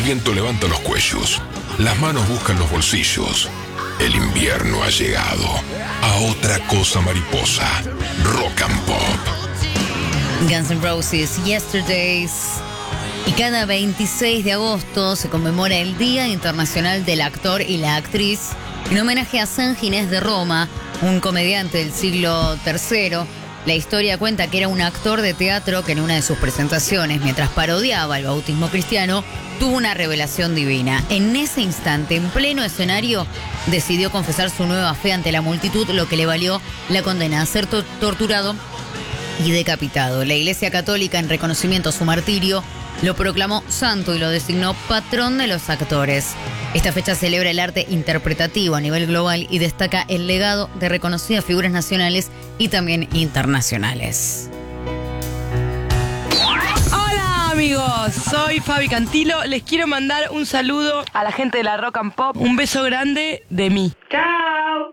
viento levanta los cuellos, las manos buscan los bolsillos. El invierno ha llegado a otra cosa mariposa. Rock and Pop. Guns N' Roses, Yesterdays. Y cada 26 de agosto se conmemora el Día Internacional del Actor y la Actriz en homenaje a San Ginés de Roma, un comediante del siglo III. La historia cuenta que era un actor de teatro que en una de sus presentaciones, mientras parodiaba el bautismo cristiano, tuvo una revelación divina. En ese instante, en pleno escenario, decidió confesar su nueva fe ante la multitud, lo que le valió la condena a ser torturado y decapitado. La Iglesia Católica, en reconocimiento a su martirio, lo proclamó santo y lo designó patrón de los actores. Esta fecha celebra el arte interpretativo a nivel global y destaca el legado de reconocidas figuras nacionales y también internacionales. Hola amigos, soy Fabi Cantilo. Les quiero mandar un saludo a la gente de la Rock and Pop. Un beso grande de mí. ¡Chao!